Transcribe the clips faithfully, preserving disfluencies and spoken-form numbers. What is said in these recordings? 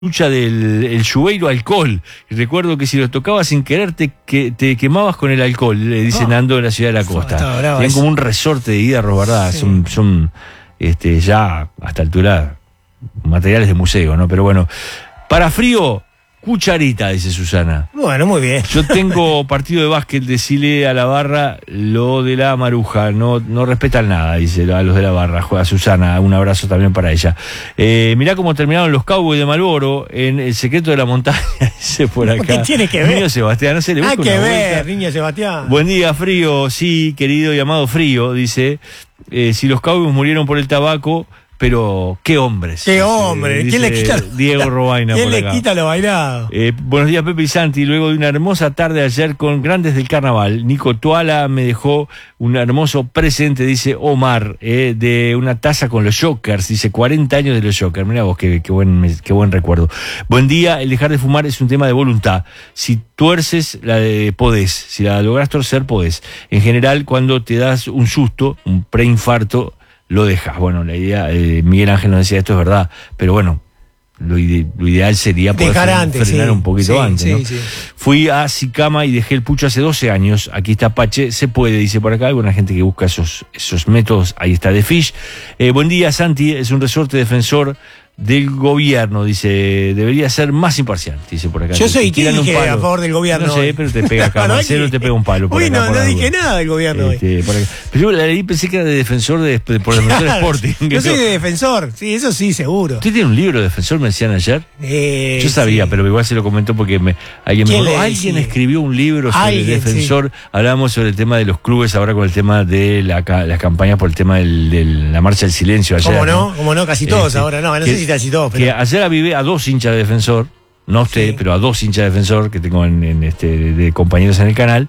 lucha del el Jubeiro alcohol. Y recuerdo que si lo tocabas sin querer te, que, te quemabas con el alcohol, le dice oh. Nando de la ciudad de la costa. Tienen como un resorte de hierro, ¿verdad? Sí. Son, son este, ya a esta altura materiales de museo, ¿no? Pero bueno, para frío, cucharita, dice Susana. Bueno, muy bien. Yo tengo partido de básquet, decile a la barra lo de la maruja, no, no respetan nada, dice a los de la barra. Juega Susana, un abrazo también para ella. Eh, mirá cómo terminaron los Cowboys de Malboro en El secreto de la montaña, dice por acá. ¿Qué tiene que ver? Niño Sebastián, no se le busca Hay que una ver, vuelta. Niño Sebastián. Buen día, frío, sí, querido y amado frío, dice. Eh, si los Cowboys murieron por el tabaco, pero qué hombres. Qué hombre. ¿Quién le quita? Diego Robaina. ¿Quién por le acá. quita lo bailado? Eh, buenos días, Pepe y Santi. Luego de una hermosa tarde ayer con grandes del carnaval, Nico Tuala me dejó un hermoso presente, dice Omar, eh, de una taza con los Jokers. Dice cuarenta años de los Jokers. Mirá vos, qué, qué, buen, qué buen recuerdo. Buen día. El dejar de fumar es un tema de voluntad. Si tuerces, la de podés. Si la lográs torcer, podés. En general, cuando te das un susto, un preinfarto, lo dejas. Bueno, la idea, eh, Miguel Ángel nos decía, esto es verdad, pero bueno, lo, ide lo ideal sería poder dejar frenar, antes, frenar sí, un poquito sí, antes, sí, ¿no? sí. Fui a Sicama y dejé el pucho hace doce años, aquí está Pache, se puede, dice por acá, alguna gente que busca esos, esos métodos, ahí está The Fish. Eh, buen día, Santi, es un resorte defensor del gobierno, dice, debería ser más imparcial, dice por acá. Yo soy quien dije a favor del gobierno. No sé, hoy. pero te pega acá, no, Marcelo te pega un palo. Por Uy, acá, no, por no dije duda. nada del gobierno este, hoy. Por acá. Pero yo la leí, pensé que era de defensor de, de por defensor Claro, Sporting. yo soy de defensor, sí, eso sí, seguro. ¿Usted tiene un libro de defensor, me decían ayer? Eh, yo sabía, sí. pero igual se lo comentó porque me, alguien me dijo, alguien sí. escribió un libro sobre alguien, el defensor. Sí. Hablábamos sobre el tema de los clubes, ahora con el tema de la, las campañas por el tema del, de la marcha del silencio ayer. ¿Cómo no? ¿no? ¿Cómo no? Casi todos este, ahora, no, no que, sé si casi todos. Pero... Que ayer avivé a dos hinchas de defensor, no a usted, sí. pero a dos hinchas de defensor que tengo en, en este de, de compañeros en el canal,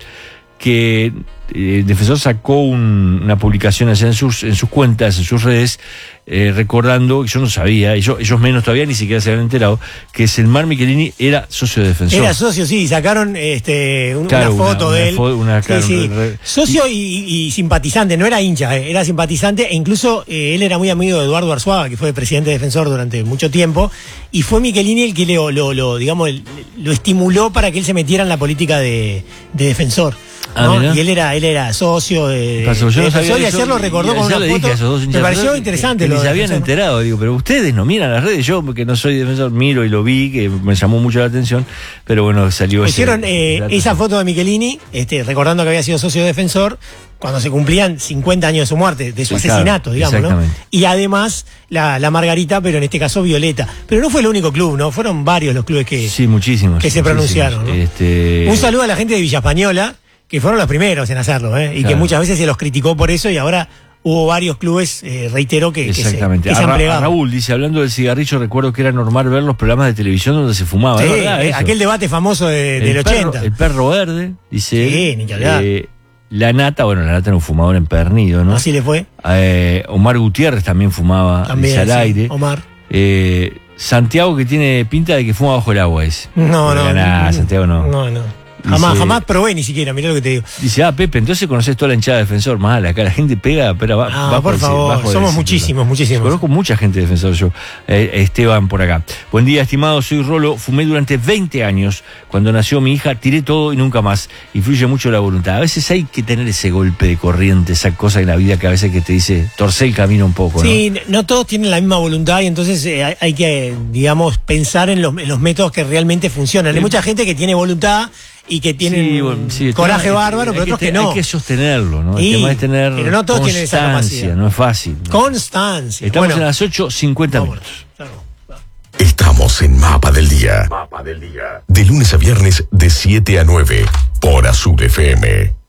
que eh, el defensor sacó un, una publicación ayer en sus, en sus cuentas, en sus redes, eh, recordando, yo no sabía, ellos, ellos menos todavía ni siquiera se habían enterado, que Selmar Michelini era socio de defensor. Era socio, sí, sacaron este, un, claro, una foto una, de una él. Fo una, claro, sí, sí. Re... Socio y, y simpatizante, no era hincha, eh, era simpatizante, e incluso eh, él era muy amigo de Eduardo Arzuaga, que fue presidente de defensor durante mucho tiempo, y fue Michelini el que lo, lo, lo digamos, lo estimuló para que él se metiera en la política de, de defensor. ¿no? Ah, y él era, él era socio de, Pasó, yo de no defensor, y eso, ayer lo recordó y con una le foto. Dije a esos dos me pareció interesante. Que, que lo ni se habían defensor. enterado, digo, pero ustedes no miran las redes, yo que no soy defensor, miro y lo vi, que me llamó mucho la atención, pero bueno, salió Hicieron ese, eh, esa foto de Michelini, este, recordando que había sido socio de defensor, cuando se cumplían cincuenta años de su muerte, de su sí, asesinato, claro, digamos, ¿no? Y además la, la Margarita, pero en este caso Violeta. Pero no fue el único club, ¿no? Fueron varios los clubes que, sí, muchísimos, que se muchísimos. pronunciaron, ¿no? Este... Un saludo a la gente de Villa Española, que fueron los primeros en hacerlo, ¿eh? Y claro. que muchas veces se los criticó por eso, y ahora hubo varios clubes, eh, reitero, que, que, se, que se han plegado. A Raúl dice, hablando del cigarrillo, recuerdo que era normal ver los programas de televisión donde se fumaba. Sí, ¿verdad, eh, aquel debate famoso de, el del perro, ochenta. El perro verde, dice sí, él. Ni que hablar. Eh, la Nata, bueno, la Nata era un fumador empernido, ¿no? Así le fue. Eh, Omar Gutiérrez también fumaba, también, dice al sí, aire. Omar. Eh, Santiago, que tiene pinta de que fuma bajo el agua, es. No, no. Nada, no, Santiago no. No, no. Jamás, dice, jamás probé ni siquiera, mirá lo que te digo. Dice, ah, Pepe, entonces conoces toda la hinchada de defensor. Mal, acá la gente pega, pero va, ah, va por, por favor, el, somos el, muchísimos, muchísimos. Conozco mucha gente de defensor yo. Eh, Esteban por acá. Buen día, estimado, soy Rolo. Fumé durante veinte años. Cuando nació mi hija, tiré todo y nunca más. Influye mucho la voluntad. A veces hay que tener ese golpe de corriente, esa cosa en la vida que a veces que te dice, torce el camino un poco, ¿no? Sí, no todos tienen la misma voluntad y entonces eh, hay, hay que, digamos, pensar en los, en los métodos que realmente funcionan. Sí. Hay mucha gente que tiene voluntad y que tienen sí, bueno, sí, coraje tema, bárbaro, pero otros que, te, que no. Hay que sostenerlo, ¿no? Y, el tema es tener pero no todos tienen esa capacidad. No es fácil. ¿no? Constancia. Estamos bueno, en las ocho cincuenta minutos. Estamos en Mapa del Día. Mapa del Día. De lunes a viernes de siete a nueve por Azul F M.